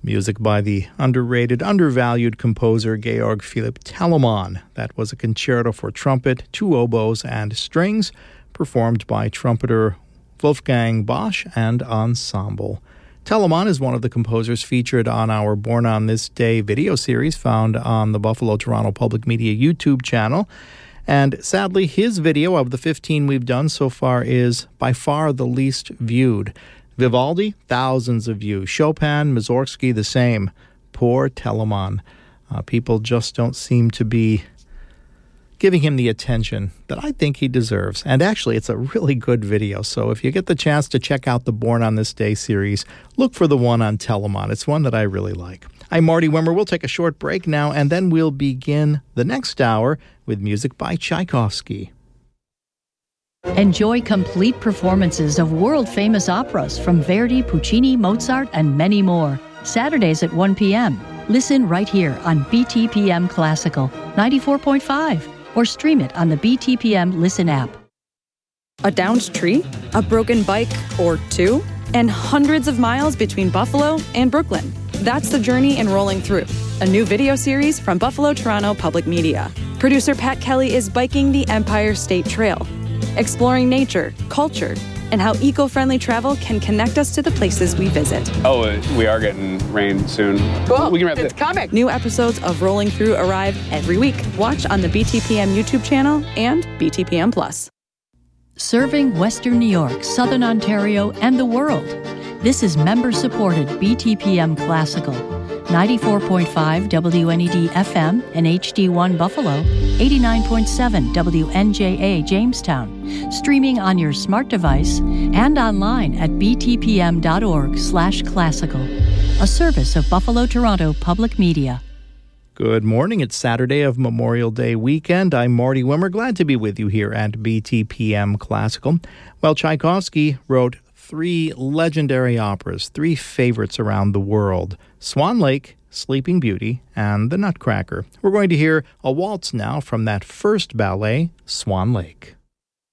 Music by the underrated, undervalued composer Georg Philipp Telemann. That was a concerto for trumpet, two oboes, and strings, performed by trumpeter Wolfgang Bosch and ensemble. Telemann is one of the composers featured on our Born on This Day video series found on the Buffalo-Toronto Public Media YouTube channel. And sadly, his video of the 15 we've done so far is by far the least viewed. Vivaldi, thousands of views. Chopin, Mussorgsky, the same. Poor Telemann. People just don't seem to be giving him the attention that I think he deserves. And actually, it's a really good video. So if you get the chance to check out the Born on This Day series, look for the one on Telemann. It's one that I really like. I'm Marty Wimmer. We'll take a short break now, and then we'll begin the next hour with music by Tchaikovsky. Enjoy complete performances of world-famous operas from Verdi, Puccini, Mozart, and many more. Saturdays at 1 p.m. Listen right here on BTPM Classical 94.5 or stream it on the BTPM Listen app. A downed tree, a broken bike or two, and hundreds of miles between Buffalo and Brooklyn. That's the journey in Rolling Through, a new video series from Buffalo-Toronto Public Media. Producer Pat Kelly is biking the Empire State Trail, exploring nature, culture, and how eco-friendly travel can connect us to the places we visit. Oh, we are getting rain soon. Cool. We can wrap it's coming. New episodes of Rolling Through arrive every week. Watch on the BTPM YouTube channel and BTPM Plus. Serving Western New York, Southern Ontario, and the world. This is member-supported BTPM Classical. 94.5 WNED FM and HD1 Buffalo, 89.7 WNJA Jamestown, streaming on your smart device and online at btpm.org/classical, a service of Buffalo-Toronto Public Media. Good morning. It's Saturday of Memorial Day weekend. I'm Marty Wimmer. Glad to be with you here at BTPM Classical. Well, Tchaikovsky wrote three legendary operas, three favorites around the world: Swan Lake, Sleeping Beauty, and The Nutcracker. We're going to hear a waltz now from that first ballet, Swan Lake.